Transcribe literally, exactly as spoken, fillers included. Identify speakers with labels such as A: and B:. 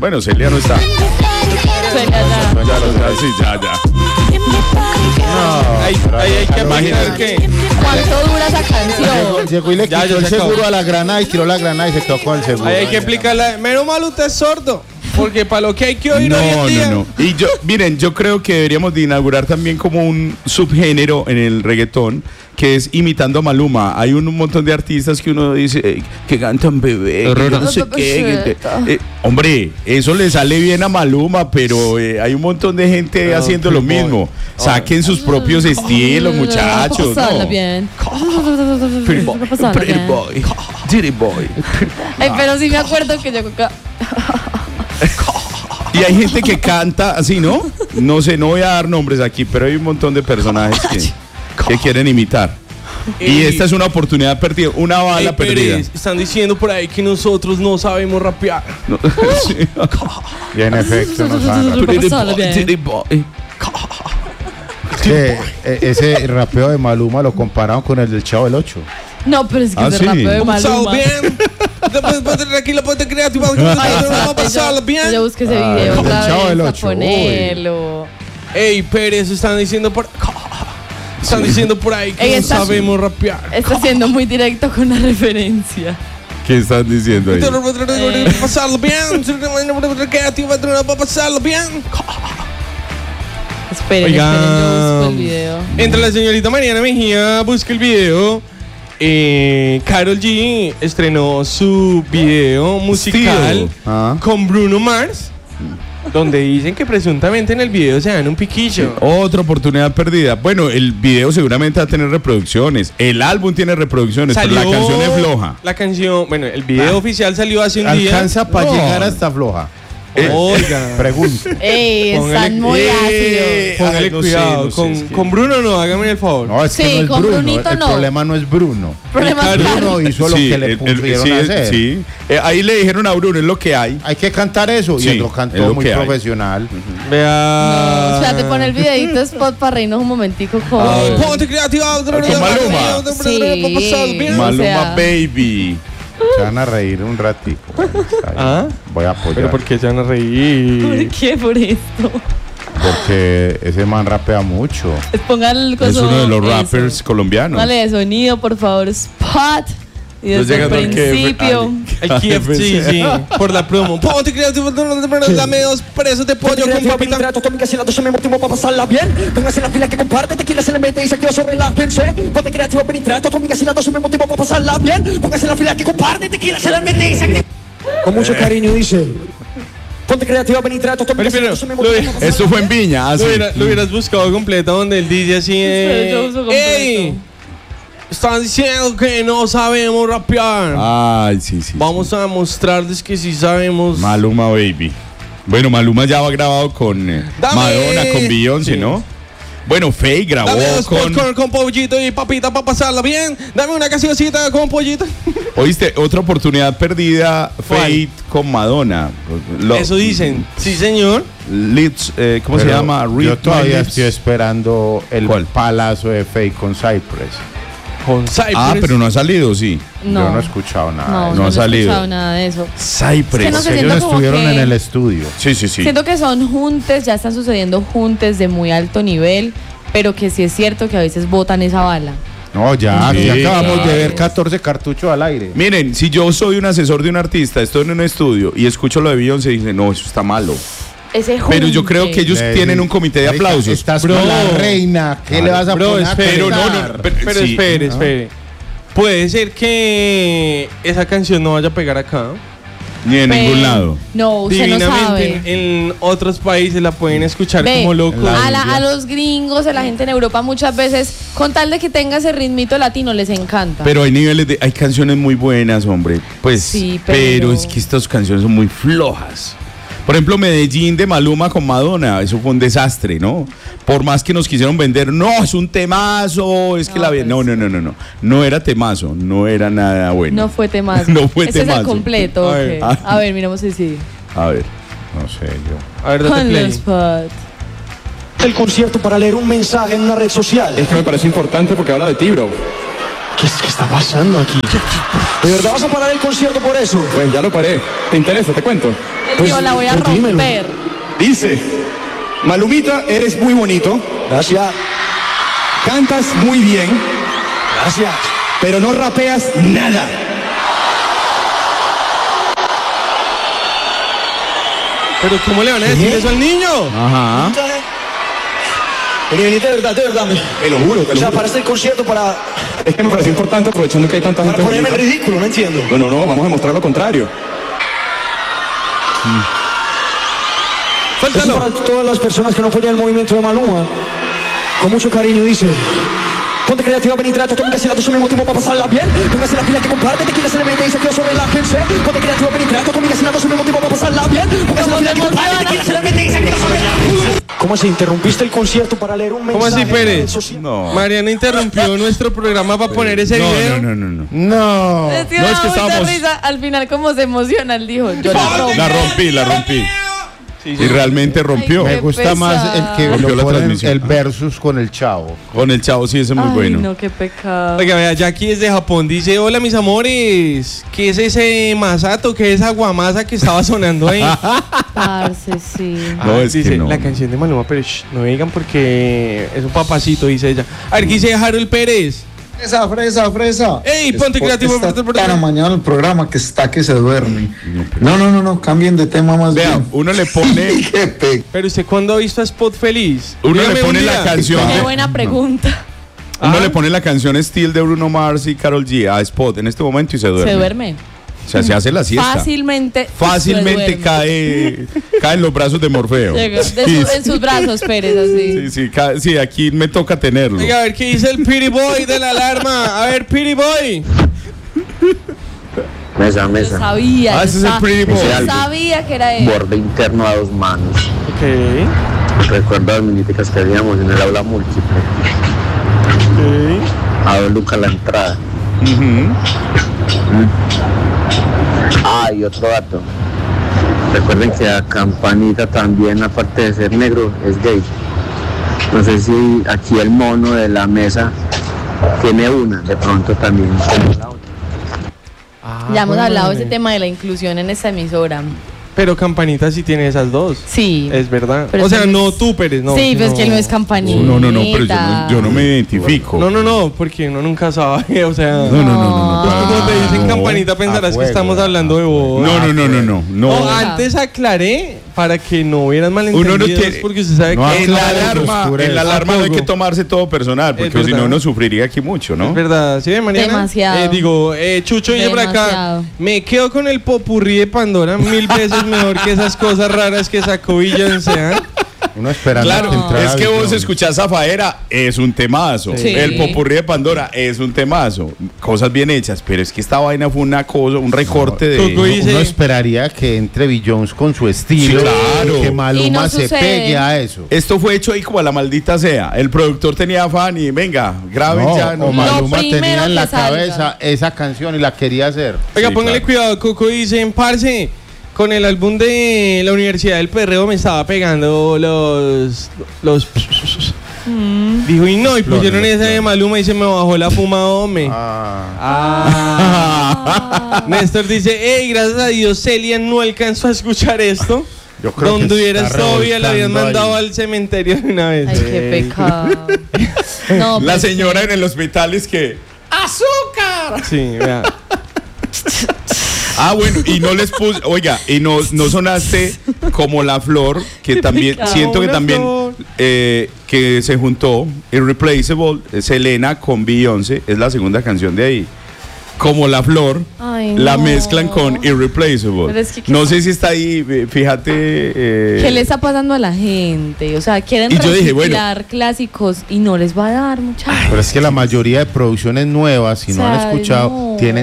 A: Bueno, Celia no está.
B: Celia ya.
A: Ya, ya, sí, ya, ya.
C: No,
D: Ahí ahí hay que imaginar que.
B: ¿Cuánto dura esa canción?
C: Llegó y le
D: Ya,
C: quitó
D: ya
C: el
D: se acabó.
C: seguro a la granada y tiró la granada y se quedó con el seguro.
D: Ahí hay que explicarla. Menos mal usted es sordo. Porque para lo que hay que oír hoy en
A: No,
D: día.
A: no, no. Y yo, miren, yo creo que deberíamos de inaugurar también como un subgénero en el reggaetón que es imitando a Maluma. Hay un, un montón de artistas que uno dice eh, que cantan bebé, que yo no sé qué. que- eh, hombre, eso le sale bien a Maluma, pero eh, hay un montón de gente
D: No,
A: haciendo lo
D: Pretty Boy.
A: mismo. Saquen sus propios estilos, muchachos.
B: Pasarla
A: ¿no?
B: bien.
A: Pretty Boy,
B: Pasarla
A: Pretty
B: bien.
A: Boy, Dirty Boy.
B: Ay, pero sí me acuerdo que yo acá.
A: Y hay gente que canta así, ¿no? No sé, no voy a dar nombres aquí, pero hay un montón de personajes que, que quieren imitar. Y
D: Ey.
A: esta es una oportunidad perdida, una bala
D: Ey,
A: perdida.
D: Pérez, están diciendo por ahí que nosotros no sabemos rapear.
A: No, sí.
C: Y en efecto no saben.
A: Pretty
B: Pasarla
A: boy,
B: bien.
A: dirty boy.
C: Que, eh, ese rapeo de Maluma lo compararon con el del Chavo del Ocho.
B: No, pero es que
A: Ah,
B: ese
A: sí.
B: rapeo de
D: Pasado
B: Maluma.
D: bien. Después ponte tranquila, ponte creativa. Vamos a pasarla
B: Yo
D: bien.
B: busqué ese
C: Ah,
B: video
C: el
B: otra
C: Chavo del
B: vez
C: Ocho,
B: para ponerlo.
D: Ey, Pérez, están diciendo por. Están diciendo por ahí que
B: Ey,
D: no
B: está-
D: sabemos rapear.
B: Está siendo muy directo con la referencia.
A: ¿Qué están diciendo ahí?
D: Pasarlo bien. Creativa, vamos a pasarlo bien.
B: Esperen,
D: Oigan.
B: esperen, yo busco el video.
D: Entre la señorita Mariana Mejía busca el video. Eh, Karol G estrenó su video musical
A: Still.
C: Ah.
D: con Bruno Mars, donde dicen que presuntamente en el video se dan un piquillo.
A: Otra oportunidad perdida. Bueno, el video seguramente va a tener reproducciones. El álbum tiene reproducciones, pero la canción es floja.
D: La canción, bueno, el video
A: Ah.
D: oficial salió hace un día.
C: Alcanza para
A: No.
C: llegar hasta floja.
A: Eh,
D: Oiga,
C: Pregunto.
B: Ey,
D: Póngale-
B: están muy
A: Eh,
B: ácidos.
D: póngale
A: ay, no sé,
D: cuidado.
A: no sé,
D: con,
A: es que-
D: con Bruno no, hágame el favor.
C: No, es que
B: Sí,
C: no es
B: con
C: Bruno.
B: Brunito
C: el
B: no.
C: problema no es Bruno.
B: Problema
D: Claro.
B: claro.
C: Bruno hizo lo
A: Sí,
C: que le
A: el- el-
C: pusieron
A: sí,
C: a hacer.
A: sí. Eh, ahí le dijeron a Bruno, es lo que hay.
C: Hay que cantar eso.
A: Sí,
C: y él lo
A: es
C: cantó
A: lo
C: muy
A: que hay.
C: profesional.
D: Vea.
B: No, espérate, pon el videito spot para reírnos un momentico con.
D: Ah, ponte creativa.
A: Con Maluma.
B: Sí.
A: Maluma
B: O sea-
A: Baby.
C: Se van a reír un ratito. Bueno, está bien.
D: ¿Ah?
C: Voy a apoyar.
D: Pero ¿por qué se van a
B: ¿Por
D: reír?
B: qué por esto?
C: Porque ese man rapea mucho.
B: Pongan el
A: Es
B: coso.
A: uno de los
B: eso.
A: rappers colombianos.
B: Dale de sonido, por favor, spot. Y
A: No
B: desde el
A: llega al que-
B: principio.
D: El K F C, sí, por la promo. Ponte creativo, dame dos presos de pollo con papita.
E: Atómica si la dosis me motivó para pasarla bien. Póngase la fila que comparte, tequila se le mete y se activa sobre la pensé. Ponte creativo, penetrato, atómica si la dosis me motivó para pasarla bien. Póngase la fila que comparte, tequila se le mete y se activa. Con mucho cariño dice. Ponte creativo, penetrato, atómica si la dosis me motivó para pasarla
A: Eso fue en Viña.
D: Lo,
A: así.
D: hubiera- lo hubieras buscado completa donde él dice así
B: Espera, yo uso
D: eh,
B: completo.
D: ¡Ey! Están diciendo que no sabemos rapear.
A: Ay, sí, sí.
D: Vamos a mostrarles que sí sabemos.
A: Maluma Baby. Bueno, Maluma ya va grabado con eh,
D: Dame-
A: Madonna, con Beyoncé,
D: Sí.
A: ¿no? Bueno, Faye grabó
D: Dame dos
A: con...
D: popcorn con pollito y papita para pasarla bien. Dame una cancioncita con pollito.
A: Oíste, otra oportunidad perdida,
D: ¿Cuál?
A: Fate con Madonna. Lo-
D: Eso dicen. Sí, señor.
A: Lips, eh, ¿cómo se
C: Pero
A: llama?
C: Yo
A: Read
C: todavía
A: My Lips.
C: estoy esperando el
A: ¿Cuál?
C: palazo de Fake con Cypress.
D: Con Cypress.
A: Ah, pero no ha salido, sí.
B: No.
C: Yo no he escuchado nada.
B: No,
C: de
B: no,
C: eso.
A: no ha
B: he
A: salido.
B: escuchado nada de eso.
A: Cypress.
B: Es que no sé,
C: Ellos
B: siento como
C: estuvieron
B: que-
C: en el estudio.
A: Sí, sí, sí.
B: Siento que son juntes, ya están sucediendo juntes de muy alto nivel, pero que sí es cierto que a veces botan esa bala.
C: No, ya,
A: Sí,
C: aquí acabamos
A: claro.
C: de ver catorce cartuchos al aire.
A: Miren, si yo soy un asesor de un artista, estoy en un estudio y escucho lo de Beyoncé y dice, no, eso está malo.
B: Ese
A: Pero yo creo que ellos
C: Le-
A: tienen un comité de
C: Marica,
A: aplausos.
C: Estás
D: Bro.
C: con la reina. ¿Qué le vas a
D: Bro,
C: poner a
D: espere,
A: Pero no,
C: cantar?
A: no, no,
D: Pero, pero
A: sí.
D: espere, espere. Puede ser que esa canción no vaya a pegar acá.
A: Ni en ningún lado.
B: No, usted no
D: Divinamente
B: sabe.
D: en, en otros países la pueden escuchar
B: Ve,
D: como locos.
B: a, la- a los gringos, a la gente en Europa muchas veces, con tal de que tenga ese ritmito latino, les encanta.
A: Pero hay niveles de. Hay canciones muy buenas, hombre. Pues.
B: Sí,
A: pero...
B: pero-
A: es que estas canciones son muy flojas. Por ejemplo, Medellín de Maluma con Madonna. Eso fue un desastre, ¿no? Por más que nos quisieron vender, no, es un temazo. Es que
B: No,
A: la.
B: pues
A: No, no, no, no, no. No era temazo. No era nada bueno.
B: No fue temazo.
A: No fue
B: Ese es
A: temazo.
B: el completo.
D: A
B: ok.
D: ver.
B: A ver, miremos si sí.
A: A ver.
C: No sé, yo.
D: A ver, date
B: Con
D: play.
B: los spot.
E: El concierto para leer un mensaje en una red social.
F: Es que me parece importante porque habla de ti, bro.
E: ¿Qué, ¿Qué está pasando aquí? ¿De verdad vas a parar el concierto por eso?
F: Pues ya lo paré. ¿Te interesa? Te cuento.
B: Pues, yo la voy a
E: pues dímelo.
B: romper.
F: Dice, Malumita, eres muy bonito,
E: Gracias,
F: cantas muy bien,
E: gracias.
F: pero no rapeas nada.
D: Pero ¿cómo le van a decir
E: ¿Qué?
D: eso al niño?
A: Ajá.
E: Vení, vení, de verdad, de verdad. me-
F: Te lo juro, te
E: O
F: lo
E: sea,
F: juro.
E: paraste el concierto para,
F: Es que me pareció importante aprovechando que hay tanta
E: para
F: gente
E: ponerme en
F: bonita.
E: ridículo, no entiendo.
F: No, no, no, vamos a demostrar lo contrario.
E: Eso es
D: Suéltalo.
E: para todas las personas que no apoyan el movimiento de Maluma. Con mucho cariño dice: ponte creativa, ven y trata, tómate si la dos un mismo tiempo para pasarla bien. Póngase la pila que comparte, tequila se le mete y se quedó sobre la gente. Ponte creativa, ven y trata, tómate si la dos un mismo tiempo para pasarla bien. Póngase la pila que comparte, tequila se le mete y se quedó sobre la gente. ¿Cómo se interrumpiste el concierto para leer un mensaje?
D: ¿Cómo así, Pérez?
E: Social?
A: No.
D: Mariana interrumpió nuestro programa para poner ese
A: No,
D: video.
A: no, no, no, no.
C: No.
B: Es que
A: No,
B: me
A: es que
B: da mucha
A: estábamos-
B: risa. Al final, como se emociona, él dijo, yo la rompo.
A: La rompí, la rompí.
D: Sí,
A: Y realmente rompió.
C: Me
B: Qué
C: gusta más el que
A: Rompió
C: lo
A: la
C: ponen
A: transmisión.
C: el versus con el chavo.
A: Con el chavo sí, ese es muy
B: Ay,
A: bueno.
B: no, qué pecado.
D: Oiga, vea, Jackie desde Japón dice, hola mis amores, ¿qué es ese masato? ¿Qué es aguamasa que estaba sonando ahí?
B: Parce, sí.
A: No, es que
D: dice,
A: no.
D: la canción de Maluma, pero shh, no digan porque es un papacito, dice ella. A ver, ¿qué dice Harold Pérez?
G: Fresa, fresa, fresa.
D: Ey, ponte creativo.
G: Está tan amañado el programa que está que se duerme. No, no, no, no, cambien de tema más
A: Vea,
G: bien.
A: uno le pone,
G: Qué pe-
D: Pero usted, ¿cuándo ha visto a Spot feliz?
A: uno
D: Dígame
A: le
D: un
A: pone
D: día.
A: la canción.
B: Qué
A: de-
B: buena pregunta.
A: Uno
D: Ah.
A: le pone la canción Steel de Bruno Mars y Karol G a Spot en este momento y se duerme.
B: Se duerme.
A: O sea, se hace la siesta.
B: Fácilmente.
A: Fácilmente
B: se duerme.
A: cae, cae en los brazos de Morfeo.
B: Llega- de
A: Sí,
B: su- en sus brazos, Pérez, así.
A: sí, sí, ca- sí, aquí me toca tenerlo.
D: Oiga, a ver, ¿qué dice el Pretty Boy de la alarma? A ver, Pretty Boy.
H: Mesa,
B: Yo
H: mesa.
B: sabía.
A: Ah,
B: yo
A: ese es el
B: sa-
A: Pretty Boy.
B: yo sabía que era él.
H: Borde interno a dos manos.
D: Ok,
H: Recuerdo las míticas que hacíamos en el aula múltiple.
D: ok.
H: A dos lucas la entrada.
A: Ujú.
H: Ah, y otro dato. Recuerden que a Campanita también, aparte de ser negro, es gay. No sé si aquí el mono de la mesa tiene una, de pronto también como la otra.
D: Ah,
B: Ya hemos
D: bueno,
B: hablado de
D: vale.
B: ese tema de la inclusión en esta emisora.
D: Pero Campanita sí tiene esas dos.
B: Sí.
D: Es verdad.
B: Pero
D: o sea,
B: sí,
D: no tú, Pérez, no.
B: sí, pues
D: sino-
B: que él no es campanita.
A: No, no, no, pero yo no, yo no me identifico.
D: No, no, no, porque uno nunca sabe, o sea...
A: No, no, no, no, no.
D: Es que como te dicen
A: No.
D: Campanita pensarás
C: a
D: que
C: fuego,
D: estamos
C: a
D: hablando de vos.
A: No, no, no, no, no.
D: No,
A: no.
D: antes aclaré para que no hubieran malentendidos,
A: Uno no tiene-
D: porque usted sabe
C: No,
D: que
A: En la
C: claro,
A: alarma,
C: oscurece.
A: en la alarma no hay que
D: Tampoco.
A: tomarse todo personal, porque
D: Es
A: si no
D: verdad.
A: uno sufriría aquí mucho, ¿no?
D: es verdad, ¿sí, Mariana?
B: Demasiado.
D: Eh, digo, eh, Chucho dice por acá,
B: Demasiado.
D: me quedo con el popurrí de Pandora mil veces mejor que esas cosas raras que sacó Beyoncé, ¿eh?
C: Uno esperando
A: Claro,
C: que entrara
A: es que vos
C: Beyoncé.
A: escuchás Zafaera, es un temazo.
B: Sí.
A: El popurrí de Pandora es un temazo. Cosas bien hechas, pero es que esta vaina fue una cosa, un recorte de.
D: Coco dice-
C: Uno esperaría que entre Beyoncé con su estilo,
A: Sí, claro.
C: que
B: Y
C: Maluma
B: no
C: se
B: sucede.
C: pegue a eso.
A: Esto fue hecho ahí como a la maldita sea. El productor tenía afán y venga, graben
C: No,
A: ya. No,
C: o Maluma
B: primero
C: tenía en la
B: que salga.
C: cabeza esa canción y la quería hacer.
D: Oiga,
A: Sí,
D: póngale
A: claro.
D: cuidado, Coco dice, parce, con el álbum de la Universidad del Perreo me estaba pegando los... los Dijo, y no, y pusieron
C: Clones,
D: esa de
C: clones.
D: Maluma y se me bajó la fuma, hombre.
C: Ah,
D: Ah. Néstor dice, hey, gracias a Dios Celia no alcanzó a escuchar esto.
C: yo creo
D: Donde
C: que
D: hubiera
C: está
D: estado bien, la habían
C: revolcando
D: mandado
C: ahí.
D: al cementerio de una vez.
B: Ay, qué
D: Ey.
B: pecado. No,
A: La
B: pues,
A: señora en el hospital es que. ¡Azúcar!
D: Sí, vea.
A: Ah, bueno, y no les puse, oiga, y no, no sonaste como La Flor, que también,
B: pecado.
A: siento que
D: Una
A: también,
D: flor.
A: eh, que se juntó Irreplaceable, eh, Selena con Beyoncé, es la segunda canción de ahí. Como La Flor,
B: Ay,
A: la
B: no.
A: mezclan con Irreplaceable.
B: Pero es que, ¿qué
A: no
B: pasa?
A: sé si está ahí, eh, fíjate. eh,
B: ¿qué le está pasando a la gente? O sea, quieren
A: Y yo dije,
B: reciclar
A: bueno.
B: clásicos y no les va a dar, muchachos.
C: Pero es que la mayoría de producciones nuevas, si
B: O
C: no han
B: sea,
C: escuchado,
B: no.
C: tienen